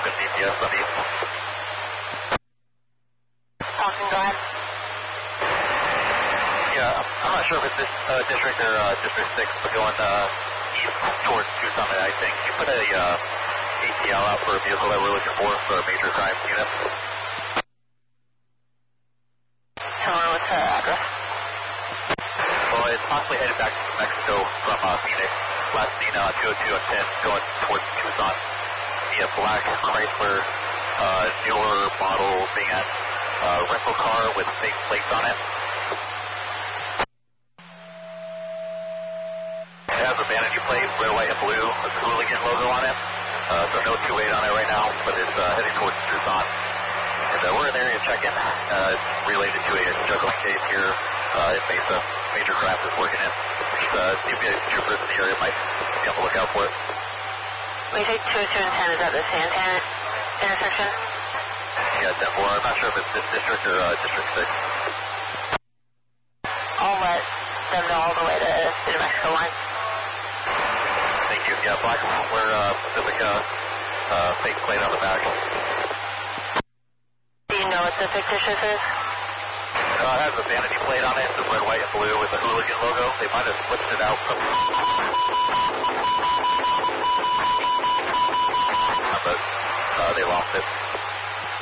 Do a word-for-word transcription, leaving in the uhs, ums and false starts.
broken G P S on the east. Austin, go ahead. Yeah, I'm not sure if it's this uh, district or uh, District six, but going uh, east towards Tucson, I think. You put a uh, A T L out for a vehicle that we're looking for for a major crime unit. Tell me what's the address? Well, it's possibly headed back to Mexico from uh, Phoenix. Last seen uh, two oh two and ten going towards Tucson. The black Chrysler, uh, newer model van, uh, rental car with fake plates on it. It has a vanity plate, red, white, and blue, with the hooligan logo on it. Uh, so no two eight on it right now, but it's uh, heading towards Tucson. And uh, we're in area checking. Uh, it's related to a juggling case here uh, in Mesa. Major crime is working in. Uh, C P A troopers in the area might be on the lookout for it. We take two oh two and ten, is that the Santan intersection? Yeah, ten four. I'm not sure if it's this district or uh, District six. I'll let them know all the way to the New Mexico line. Thank you. Yeah, black, we're uh, Pacific uh, uh, fake plate on the back. Do you know what the fictitious is? Uh, it has a vanity plate on it, the red, white, and blue with the hooligan logo. They might have flipped it out from... But uh, they lost it.